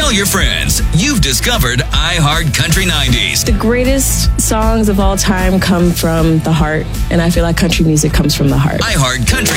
tell your friends you've discovered iHeart Country 90s. The greatest songs of all time come from the heart, and I feel like country music comes from the heart. iHeart Country